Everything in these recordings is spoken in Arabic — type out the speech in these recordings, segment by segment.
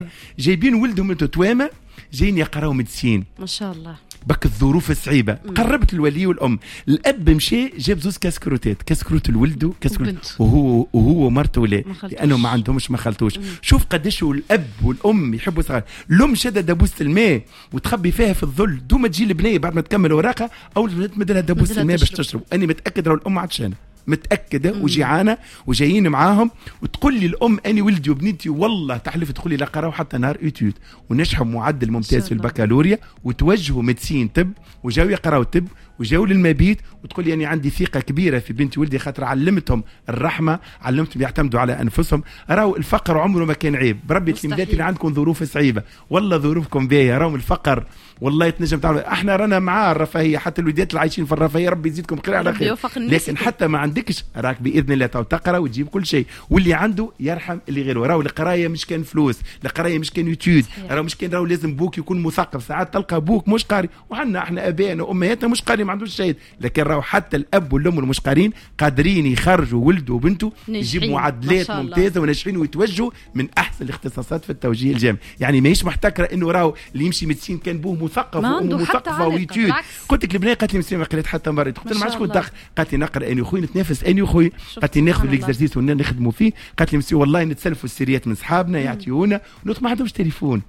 جايبين ولدهم توامه جايين يقراوا ميديسين ما شاء الله. بك الظروف الصعيبه قربت الولي والام. الاب مشى جاب زوز كاسكروتات، كاسكروت الولد كاسكروت وهو ومرته ولا لانه ما عندهمش ما خلطوش. شوف قداش الاب والام يحبوا صغار. الام شدت دبوسه الماء وتخبي فيها في الظل دوما تجي البنيه بعد ما تكمل وراقها اول تمد لها دبوسه الماء باش تشرب. انا متاكد راهو الام عطشانه متاكده وجيعانه وجايين معاهم وتقول لي الام اني ولدي وبنتي والله تحلف تقول لي لا قراو حتى نهار ايتود ونجحوا معدل ممتاز في البكالوريا وتوجهوا ميديسين طب وجاوا يقراوا طب وجاوا للمبيت وتقول لي أنا عندي ثقة كبيرة في بنتي ولدي خاطر علمتهم الرحمة علمتهم يعتمدوا على أنفسهم. راهو الفقر عمره ما كان عيب. بربي تلميذاتي اللي عندكم ظروف صعيبة والله ظروفكم باهية. راهو الفقر والله تنجم تعمل احنا رانا مع الرفاهية حتى الوليدات اللي عايشين في الرفاهية ربي يزيدكم خير على خير. لكن حتى ما عندكش راك بإذن الله تقرأ وتجيب كل شيء واللي عنده يرحم اللي غيره. راهو القراية مش كان فلوس القراية مش كان يوتيود راهو مش كان راهو لازم بوك يكون مثقف. ساعات تلقى بوك مش قاري وعندنا احنا ابائنا وامهاتنا مش قاري ما عندوش شيء لكن راهو حتى الاب والام المش قارين قادرين يخرجوا ولده وبنته يجيب معدلات ممتازه وناجحين ويتوجهوا من احسن الاختصاصات في التوجيه الجامعي. يعني ماهيش محتكره انه راهو اللي يمشي ميديسين كان بوه مثقف وامه مثقفه ويتيود. قلت لك البنيه قالت لي مسلمه قريت حتى مره قلت لها ما عادش كنت قالت لي نقرا اني خويا نتنافس اني خويا قالت لي ناخذ الاكزرسيس ونخدموا فيه. قالت لي مسي والله نتسلفوا السيريات من صحابنا يعطيونا ونوت ما عندهمش تليفون.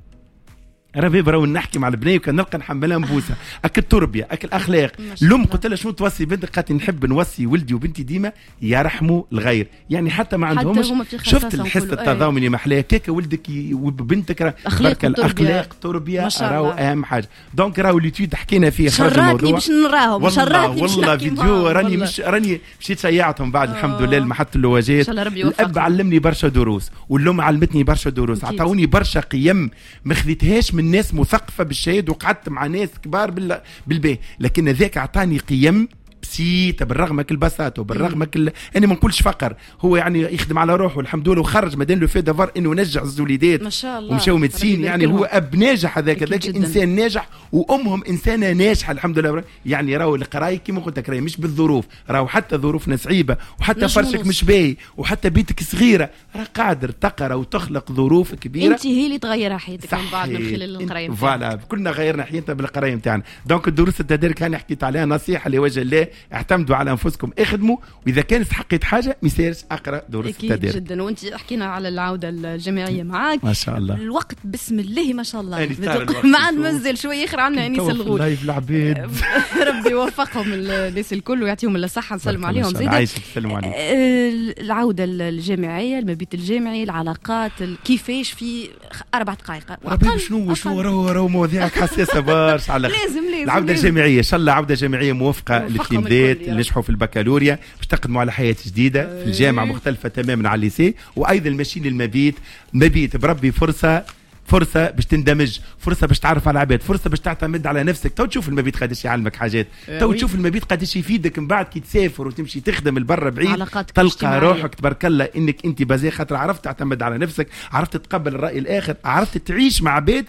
ربي براو نحكي مع البنيه وكان نلقى نحملها نبوسه اكل تربيه اكل اخلاق. الام قلت لها شنو توصي بنتك؟ قالت نحب نوصي ولدي وبنتي ديما يرحموا الغير. يعني حتى ما عندهمش شفت الحس التضامني محلاه كيكه ولدك وبنتك اخلاق تربيه راهو اهم حاجه. دونك راهو ليتيود حكينا فيه خرج الموضوع باش نراهم والله فيديو راني مشيت شيعتهم بعد الحمد لله المحط اللواجات. الاب علمني برشا دروس والام علمتني برشا دروس عطاوني برشا قيم ما خذيتهاش من ناس مثقفة بالشهاد وقعدت مع ناس كبار بالباهي لكن ذاك عطاني قيم بسيطة بالرغم كل بساطة وبالرغم كل أنا ما نقولش فقر. هو يعني يخدم على روحه الحمد لله وخرج مدان له في دفار إنه نجح الزوليدات ما شاء الله ومشاو ميديسين. يعني هو أب ناجح هذاك إنسان ناجح وأمهم إنسانة ناجحة الحمد لله. يعني راهو القراية كيما قلت لك مش بالظروف راهو حتى ظروفنا صعيبة وحتى فرشك مش باهي وحتى بيتك صغيرة راه قادر تقرا وتخلق ظروف كبيرة. أنت هي اللي تغير حياتك من بعد من خلال القراية. فوالا كلنا غيرنا حياتنا بالقراية نتاعنا. دونك الدروس التدارك هاني حكيت عليها نصيحة لوجه الله اعتمدوا على انفسكم اخدموا واذا كان استحقيت حاجه ما يصيرش اقرا دروس التدريب. اكيد جدا. وانت حكينا على العوده الجامعيه معاك ما شاء الله الوقت بسم الله ما شاء الله ما عاد منزل شويه اخر عنا انيس الغول لايف العبيد ربي يوفقهم الناس الكل ويعطيهم الصحه نسلم عليهم زيد. عايش تسلموا عليهم. العوده الجامعيه المبيت الجامعي العلاقات كيفاش في 4 دقائق ربي شنو راهو مواضيعك حساسه برشا على لازم العوده الجامعيه ان شاء الله عوده جامعيه موفقه للتلميذات اللي نجحوا في البكالوريا باش تقدموا على حياه جديده في الجامعه مختلفه تماما عن الليسي وايضا ماشيين للمبيت بربي فرصة باش تندمج فرصة باش تعرف على العباد فرصة باش تعتمد على نفسك. تو تشوف المبيت قداش يعلمك حاجات تو تشوف المبيت قداش يفيدك من بعد كي تسافر وتمشي تخدم البرة بعيد تلقى روحك تبارك الله انك انت بازي خاطر عرفت تعتمد على نفسك عرفت تقبل الرأي الاخر عرفت تعيش مع عباد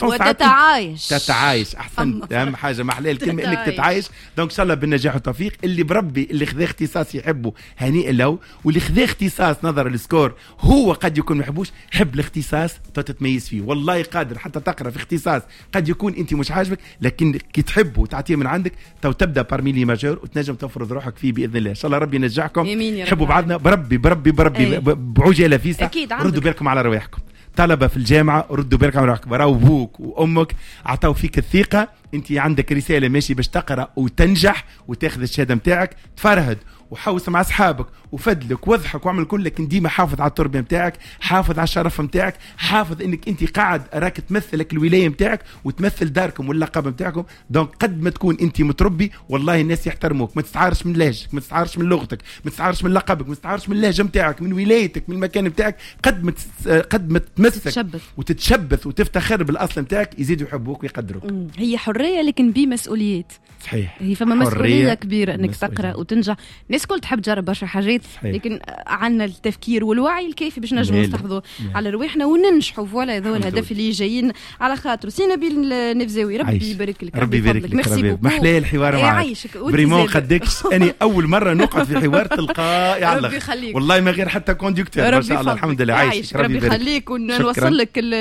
تتعايش احسن اهم حاجة ما احلى الكلمة انك تتعايش. دونك ان شاء الله بالنجاح والتوفيق. اللي بربي اللي خذا اختصاص يحبه هنيئا له واللي خذا اختصاص نظر السكور هو قد يكون ما يحبوش حب الاختصاص تتميز فيه. والله قادر حتى تقرا في اختصاص قد يكون انت مش عاجبك لكن كي تحبه وتعطيه من عندك تبدا بارمي لي ماجور وتنجم تفرض روحك فيه باذن الله. ان شاء الله ربي ينجحكم حبوا بعضنا بربي بعجاله فيسا. ردوا بالكم على رواحكم طلبه في الجامعه ردوا بالكم على رواحكم. راهو ابوك وامك عطاو فيك الثقه انت عندك رساله ماشي باش تقرا وتنجح وتاخذ الشهاده نتاعك تفرهد وحوس مع اصحابك وفدلك واضحك واعمل كل لكن ديما حافظ على التربيه نتاعك حافظ على الشرف نتاعك حافظ انك انت قاعد راك تمثلك الولايه نتاعك وتمثل داركم واللقب نتاعكم. دونك قد ما تكون انت متربي والله الناس يحترموك. ما تستعارش من لهجتك ما تستعارش من لغتك ما تستعارش من لقبك ما تستعارش من اللهجه نتاعك من ولايتك من المكان نتاعك. قد ما تمسك وتتشبث وتفتخر بالاصل نتاعك يزيدوا يحبوك ويقدروك. هي حريه لكن بمسؤوليات. صحيح هي فما مسؤوليه كبيره انك تقرا وتنجح. الناس كل تحب تجرب برشا حاجات صحيح. لكن عندنا التفكير والوعي الكافي باش نجموا نستحفظوا على رواحنا وننجحوا. فوالا هذا هو الهدف اللي جايين على خاطر سي نبيل النفزاوي ربي يبارك لك ربي يبارك لك ميرسي محلاه الحوار معك فريمون خدكش اني اول مره نقعد في حوار تلقائي على والله ما غير حتى كوندكتور ما شاء الله الحمد لله عايشك ربي يخليك ونوصل لك